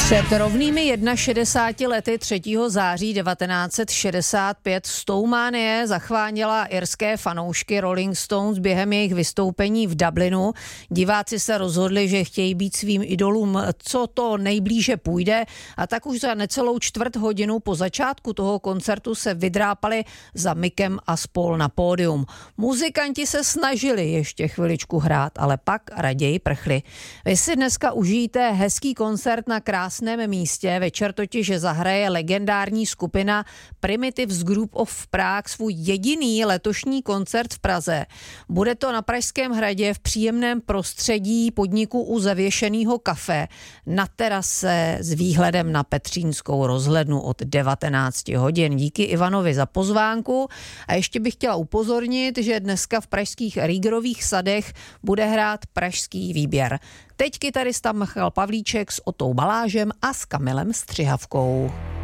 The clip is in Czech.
Před rovnými 61 lety 3. září 1965 Stoumanie zachvánila irské fanoušky Rolling Stones během jejich vystoupení v Dublinu. Diváci se rozhodli, že chtějí být svým idolům co to nejblíže půjde, a tak už za necelou čtvrt hodinu po začátku toho koncertu se vydrápali za Mickem a spol na pódium. Muzikanti se snažili ještě chviličku hrát, ale pak raději prchli. Vy si dneska užijte hezký koncert na krásném místě. Večer totiž zahraje legendární skupina Primitives Group of Prague svůj jediný letošní koncert v Praze. Bude to na Pražském hradě v příjemném prostředí podniku u zavěšeného kafe na terase s výhledem na Petřínskou rozhlednu od 19 hodin. Díky Ivanovi za pozvánku a ještě bych chtěla upozornit, že dneska v pražských Rýgerových sadech bude hrát pražský výběr. Teď kytarista Michal Pavlíček s Otou Balážem a s Kamilem Střihavkou.